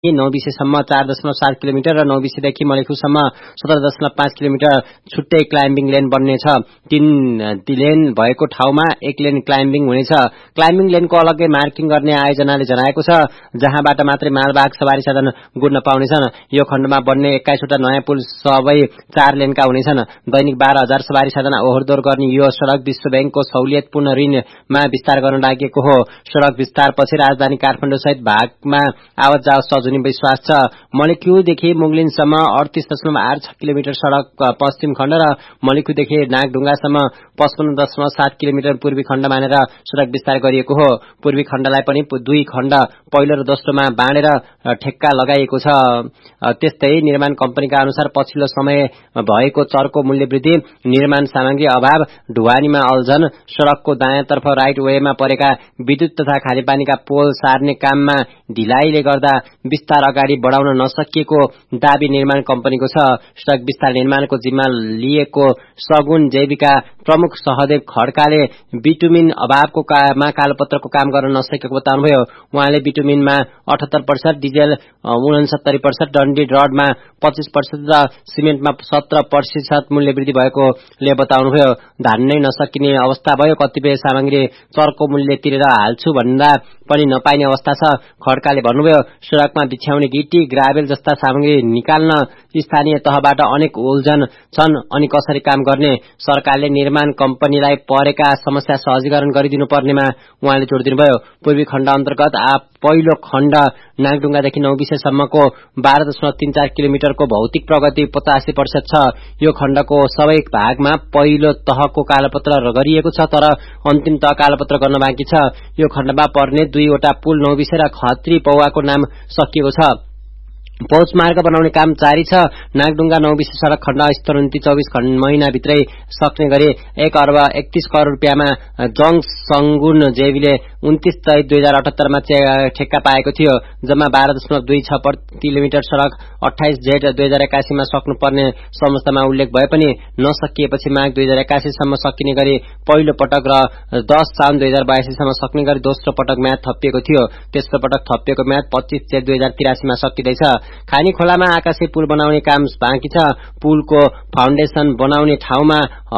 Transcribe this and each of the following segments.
नौबिसेसम्म 4.7 kilometre र नौबिसेदेखि मलेखुसम्म 17.5 kilometre छुट्टै climbing lane बन्नेछ। 3 लेन भएको ठाउँमा 1 लेन क्लाइम्बिङ हुनेछ। क्लाइम्बिङ लेनको अलग्गै मार्किङ गर्ने आयोजनाले जनाएको छ, जहाँबाट मात्रै मालवाहक सवारी साधन गुड्न पाउनेछन्। यो खण्डमा बन्ने 21 वटा नयाँ पुल सबै 4 लेनका हुनेछन्। दैनिक 12,000 सवारी साधन ओहोरदोहोर गर्ने यो सड़क विश्व बैंकको सहुलियतपूर्ण ऋणमा विस्तार गर्न लागि हो। सड़क विस्तारपछि राजधानी काठमाडौँ सहित भागमा आवत जावत सहज हुने विश्वास छ। मलेखुदेखि मुगलिनसम्म 38.86 किलोमिटर सड़क पश्चिम खण्ड र मलेखुदेखि नागढुङ्गासम्म 55.7 किलोमिटर पूर्वी खण्ड मानेर सड़क विस्तार गरिएको हो। पूर्वी खण्डलाई पनि 2 खण्ड पहिलो र दोस्रोमा बाँडेर ठेक्का लगाइएको छ। त्यस्तै निर्माण कम्पनीका अनुसार पछिल्लो समय भएको चर्को मूल्य वृद्धि, निर्माण सामग्री अभाव, ढुवानीमा अल्झन, सड़कको दायाँतर्फ राइट वेमा परेका विद्युत तथा खानेपानीका पोल सार्ने काममा ढिलाइले गर्दा विस्तार अगाडि बढाउन नसकिएको दाबी निर्माण कम्पनीको छ। सड़क विस्तार निर्माणको जिम्मा लिएको सगुन जैविका प्रमुख सहदेव खड्काले बिटुमिन अभावको कालोपत्रको काम गर्न नसकेको बताउनुभयो। उहाँले बिटुमिनमा 78%, डिजेल 69%, डन्डी रडमा 25% र सिमेन्टमा 17% मूल्य वृद्धि भएकोले बताउनुभयो। धान्नै नसकिने अवस्था भयो, कतिपय सामग्री चर्को मूल्य तिरेर हाल्छु भन्दा पनि नपाइने अवस्था छ। खड्काले भन्नुभयो, सड़कमा बिछ्याउने गिटी, ग्राभेल जस्ता सामग्री निकाल्न स्थानीय तहबाट अनेक उल्झन छन् अनि कसरी काम गर्ने। सरकारले निर्माण कम्पनीलाई परेका समस्या सहजीकरण गरिदिनु पर्नेमा उहाँले जोड़ दिनुभयो। पूर्वी खण्ड अन्तर्गत पहिलो खण्ड नागढुङ्गादेखि नौबिसेसम्मको 12.34 किलोमिटरको भौतिक प्रगति 85% छ। यो खण्डको सबै भागमा पहिलो तहको कालोपत्र गरिएको छ, तर अन्तिम तह कालोपत्र गर्न बाँकी छ। यो खण्डमा पर्ने 2 वटा पुल नौबिसे र खत्री पौवाको नाम सकिएको छ। पहुँच मार्ग बनाउने काम जारी छ। नागढुङ्गा नौबिसे सड़क खण्ड स्तरोन्नति 24 महिनाभित्रै सक्ने गरी 1 अर्ब 31 करोड़ रुपियाँमा जङ सङ्गुन जेवीले 29 चैत 2078 मा ठेक्का पाएको थियो। जम्मा 12.26 किलोमिटर सड़क 28 जेठ 2081 मा सक्नुपर्ने समस्यामा उल्लेख भए पनि नसकिएपछि माघ 2081 सम्म सकिने गरी पहिलो पटक र 10 साउन 2082 सम्म सक्ने गरी दोस्रो पटक म्याद थपिएको थियो। तेस्रो पटक थपिएको म्याद 25 जेठ 2083 मा सकिँदैछ। खानी खोलामा आकाशे पुल बनाउने काम बाँकी छ। पुलको फाउन्डेसन बनाउने ठाउँमा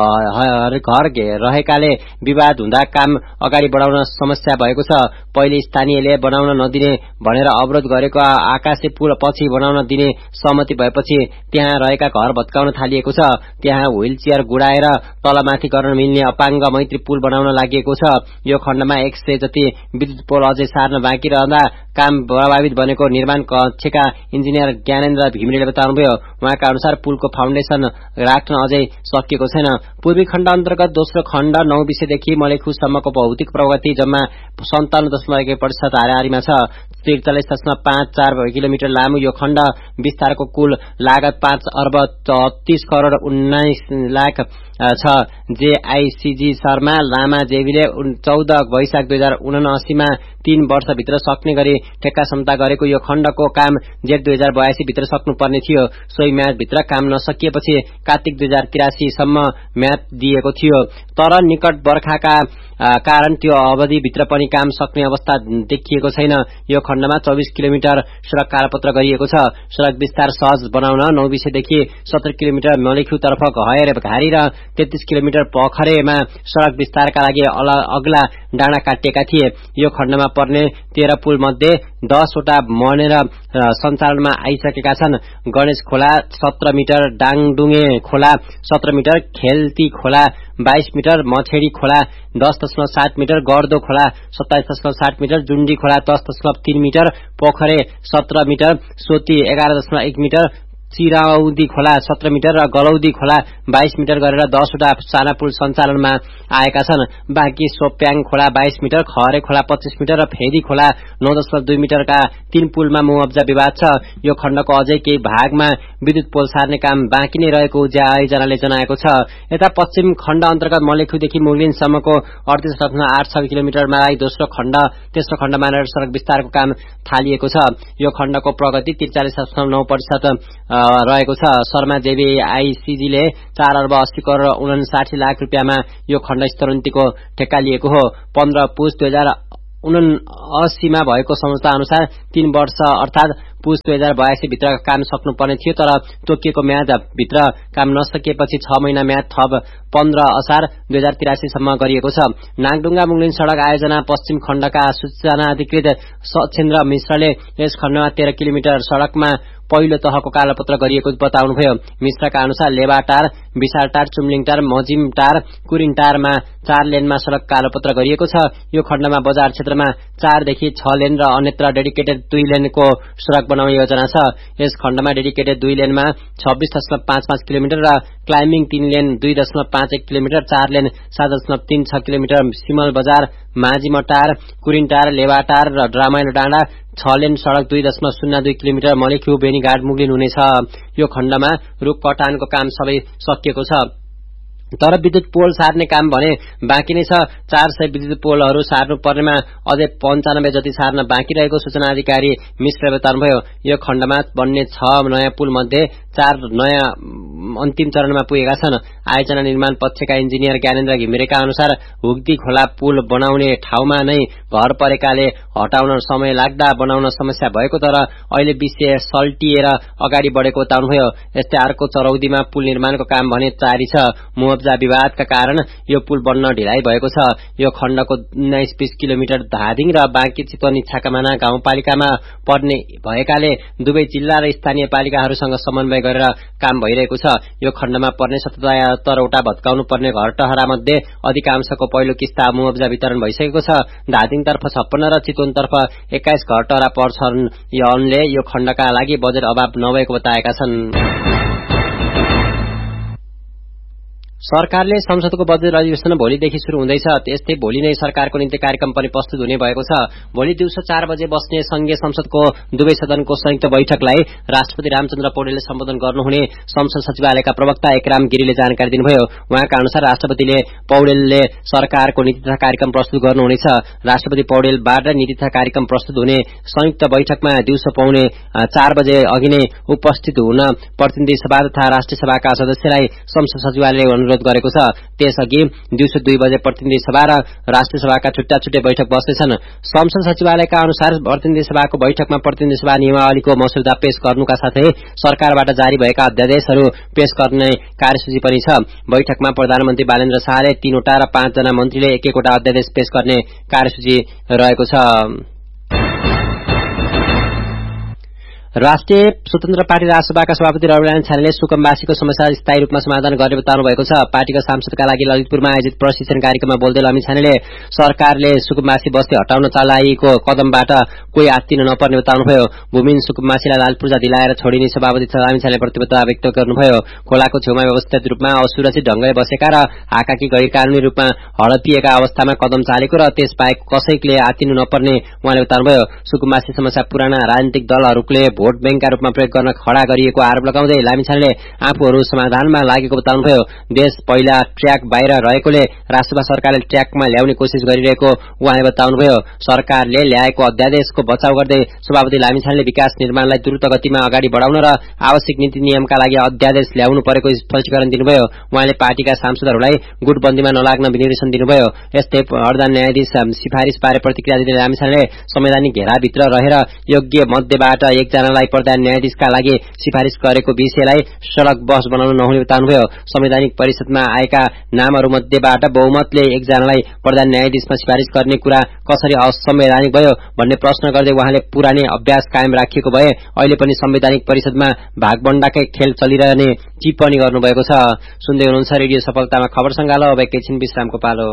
घर रहेकाले विवाद हुँदा काम अगाडि बढाउन समस्या भएको छ। पहिले स्थानीयले बनाउन नदिने भनेर अवरोध गरेको आकाशे पुल पछि बनाउन दिने सहमति भएपछि त्यहाँ रहेका घर भत्काउन थालिएको छ। त्यहाँ व्हीलचेयर गुडाएर तलमाथि गर्न मिल्ने अपाङ्ग मैत्री पुल बनाउन लागि छ। यो खण्डमा 100 जति विद्युत पोल अझै सार्न बाँकी रहँदा काम प्रभावित बनेको निर्माण कक्षका इन्जिनियर ज्ञानेन्द्र घिमिरेले बताउनुभयो। उहाँका अनुसार पुलको फाउन्डेसन राख्न अझै सकिएको छैन। पूर्वी खण्ड अन्तर्गत दोस्रो खण्ड नौबिसेदेखि मलेखुसम्मको भौतिक प्रगति जम्मा 57.1% हाराहारीमा छ। 43.54 किलोमिटर लामो यो खण्ड विस्तारको कुल लागत 5 अर्ब 33 करोड़ 19 लाख छ। जेआईसीजी शर्मा लामा जेवीले 14 वैशाख 2079 मा 3 वर्षभित्र सक्ने गरी ठेक्का क्षमता गरेको यो खण्डको काम जेठ 2082 भित्र सक्नुपर्ने थियो। सोही म्यादभित्र काम नसकिएपछि कार्तिक 2083 सम्म म्याद दिएको थियो, तर निकट बर्खाका कारण त्यो अवधिभित्र पनि काम सक्ने अवस्था देखिएको छैन। यो खण्डमा 24 किलोमिटर सड़क कालोपत्र गरिएको छ। सड़क विस्तार सहज बनाउन नौबिसेदेखि 17 किलोमिटर मलेखुतर्फ घारी र 33 किलोमिटर पोखरेमा सड़क विस्तारका लागि अग्ला डाँडा काटिएका थिए। यो खण्डमा पर्ने 13 पुल मध्ये 10 वटा बनेर सञ्चालनमा आइसकेका छन्। गणेश खोला 17 मिटर, डाङडुङे खोला 17 मिटर, खेल्ती खोला 22 मिटर, मछेडी खोला 10.7 मिटर, गर्दो खोला 27.7 मिटर, जुण्डी खोला 10.3 मिटर, पोखरे 17 मिटर, सोती 11.1 मिटर, चिराउदी खोला 17 मिटर र गलौदी खोला 22 मिटर गरेर 10 वटा साना पुल सञ्चालनमा आएका छन्। बाँकी सोप्याङ खोला 22 मिटर, खहरे खोला 25 मिटर र फेदी खोला 9.2 मिटरका 3 पुलमा मुआब्जा विवाद छ। यो खण्डको अझै केही भागमा विद्युत पोल सार्ने काम बाँकी नै रहेको आयोजनाले जनाएको छ। यता पश्चिम खण्ड अन्तर्गत मलेखुदेखि मुगलिनसम्मको 38.86 किलोमिटरमा दोस्रो खण्ड तेस्रो खण्ड मानेर सड़क विस्तारको काम थालिएको छ। यो खण्डको प्रगति 43.9% रहेको छ। शर्मा जेबी आईसीजीले 4 अर्ब 80 करोड़ 59 लाख रुपियाँमा यो खण्ड स्तरोन्नतिको ठेक्का लिएको हो। 15 पुस 2079 मा भएको संस्था अनुसार 3 वर्ष अर्थात पुस 2082 भित्र काम सक्नुपर्ने थियो, तर तोकिएको म्याद भित्र काम नसकिएपछि 6 महिना म्याद थप 15 असार 2083 सम्म गरिएको छ। नागढुङ्गा मुङलिन सड़क आयोजना पश्चिम खण्डका सूचना अधिकृत सचेन्द्र मिश्रले यस खण्डमा 13 किलोमिटर सड़कमा पहिलो तहको कालोपत्र गरिएको बताउनुभयो। मिश्रका अनुसार लेबाटार, विशालटार, चुम्लिङटार, मजिमटार, कुरिनटारमा 4 लेनमा सड़क कालोपत्र गरिएको छ। यो खण्डमा बजार क्षेत्रमा 4 देखि 6 लेन र अन्यत्र डेडिकेटेड 2 लेनको सड़क बनाउने योजना छ। यस खण्डमा डेडिकेटेड 2 लेनमा 26.55 किलोमिटर र climbing 3 lane 2.51 kilometre, 4 lane 7.36 kilometre सिमल बजार, माझीमटार, कुरिनटार, लेबाटार र ड्रामाइलो डाँडा 6 लेन सड़क 2.02 किलोमिटर मलेखु बेनीघाट मुगलिन हुनेछ। यो खण्डमा रुख कटानको काम सबै सकिएको छ, तर विद्युत पोल सार्ने काम भने बाँकी नै छ। 400 विद्युत पोलहरू सार्नु पर्नेमा अझै 95 जति सार्न बाँकी रहेको सूचना अधिकारी मिश्रले बताउनुभयो। यो खण्डमा बन्ने 6 नयाँ पुल मध्ये 4 नयाँ अन्तिम चरणमा पुगेका छन्। आयोजना निर्माण पक्षका इन्जिनियर ज्ञानेन्द्र घिमिरेका अनुसार हुग्दी खोला पुल बनाउने ठाउँमा नै घर परेकाले हटाउन समय लाग्दा बनाउन समस्या भएको, तर अहिले विषय सल्टिएर अगाडि बढेको बताउनुभयो। यस्तै अर्को चरौदीमा पुल निर्माणको काम भने जारी छ। मुआब्जा विवादका कारण यो पुल बन्न ढिलाइ भएको छ। यो खण्डको 19-20 किलोमिटर धादिङ र बाँकी चितवन इच्छाकामाना गाउँपालिकामा पर्ने भएकाले दुवै जिल्ला र स्थानीय पालिकाहरूसँग समन्वय गरेर काम भइरहेको छ। यो खण्डमा पर्ने 77वटा भत्काउनु पर्ने घर टहरा मध्ये अधिकांशको पहिलो किस्ता मुआब्जा वितरण भइसकेको छ। धादिङतर्फ 56 र चितवनतर्फ 21 घर टहरा पर्छन्। यनले यो खण्डका लागि बजेट अभाव नभएको बताएका छन्। सरकारले संसदको बजेट अधिवेशन भोलिदेखि शुरू हुँदैछ। त्यस्तै भोलि नै सरकारको निम्ति कार्यक्रम पनि प्रस्तुत हुने भएको छ। भोलि दिउँसो 4 बजे बस्ने संघीय संसदको दुवै सदनको संयुक्त बैठकलाई राष्ट्रपति रामचन्द्र पौडेलले सम्बोधन गर्नुहुने संसद सचिवालयका प्रवक्ता एकराम गिरीले जानकारी दिनुभयो। उहाँका अनुसार राष्ट्रपतिले पौडेलले सरकारको नीति तथा कार्यक्रम प्रस्तुत गर्नुहुनेछ। राष्ट्रपति पौडेलबाट नीति तथा कार्यक्रम प्रस्तुत हुने संयुक्त बैठकमा दिउँसो पौने 4 बजे अघि नै उपस्थित हुन प्रतिनिधि सभा तथा राष्ट्रिय सभाका सदस्यलाई संसद सचिवालयले अनुरोध गरेको छ। त्यसअघि दिउँसो 2 बजे प्रतिनिधि सभा र राष्ट्रिय सभाका छुट्टा-छुट्टै बैठक बस्नेछन्। संसद सचिवालयका अनुसार प्रतिनिधि सभाको बैठकमा प्रतिनिधि सभा नियमावलीको मसौदा पेश गर्नुका साथै सरकारबाट जारी भएका अध्यादेशहरू पेश गर्ने कार्यसूची पनि छ। बैठकमा प्रधानमन्त्री बालेन्द्र शाहले 3 वटा र 5 जना मन्त्रीले 1-1 वटा अध्यादेश पेश गर्ने कार्यसूची रहेको छ। राष्ट्रिय स्वतन्त्र पार्टी राजसभाका सभापति रविनारायण छानेले सुकुम्बासीको समस्या स्थायी रूपमा समाधान गर्ने बताउनु भएको छ। पार्टीका सांसदका लागि ललितपुरमा आयोजित प्रशिक्षण कार्यक्रममा बोल्दै लमी छानेले सरकारले सुकुम्बासी बस्ती हटाउन चलाएको कदमबाट कोही आत्तिन नपर्ने बताउनुभयो। भूमिहीन सुकुम्बासीलाई लालपूर्जा दिलाएर छोडिने सभापति लमी छानेले प्रतिबद्धता व्यक्त गर्नुभयो। खोलाको छेउमा व्यवस्थित रूपमा असुरक्षित ढंगले बसेका र हाकाकी गैर कानूनी रूपमा हडपिएका अवस्थामा कदम चालेको र त्यसबाहेक कसैले आत्तिनु नपर्ने उहाँले बताउनुभयो। सुकुम्बासी समस्या पुराना राजनीतिक दलहरूले भोट बैंकका रूपमा प्रयोग गर्न खडा गरिएको आरोप लगाउँदै लामिछानेले आफूहरू समाधानमा लागेको बताउनुभयो। देश पहिला ट्र्याक बाहिर रहेकोले राष्ट्रसभा सरकारले ट्र्याकमा ल्याउने कोसिस गरिरहेको उहाँले बताउनुभयो। सरकारले ल्याएको अध्यादेशको बचाव गर्दै सभापति लामिछानेले विकास निर्माणलाई द्रुत गतिमा अगाडि बढाउन र आवश्यक नीति नियमका लागि अध्यादेश ल्याउनु परेको स्पष्टीकरण दिनुभयो। उहाँले पार्टीका सांसदहरूलाई गुटबन्दीमा नलाग्न निर्देशन दिनुभयो। यस्तै प्रधान न्यायाधीश सिफारिस बारे प्रतिक्रिया दिँदै लामिछानेले संवैधानिक घेराभित्र रहेर योग्य मध्येबाट एकजनालाई प्रधान न्यायाधीशका लागि सिफारिस गरेको विषयलाई सडक बहस बनाउन नहुने बताउनुभयो। संवैधानिक परिषदमा आएका नामहरूमध्येबाट बहुमतले एकजनालाई प्रधान न्यायाधीशमा सिफारिस गर्ने कुरा कसरी असंवैधानिक भयो भन्ने प्रश्न गर्दै उहाँले पुरानै अभ्यास कायम राखिएको भए अहिले पनि संवैधानिक परिषदमा भागबण्डाकै खेल चलिरहने टिप्पणी गर्नुभएको छ। सुन्दै हुनुहुन्छ रेडियो सफलतामा खबर संगालो। अब एकैछिन विश्रामको पालो।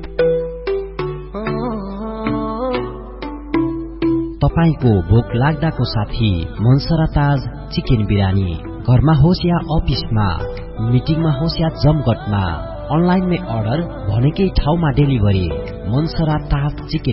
तपाईको भोक लाग्दाको साथी मनसरा ताज चिकन बिरानी। घरमा होस् या अफिसमा, मिटिङमा होस् या जमघटमा, अनलाइनमै अर्डर भनेकै ठाउँमा डेलिभरी। मनसरा ताज चिकन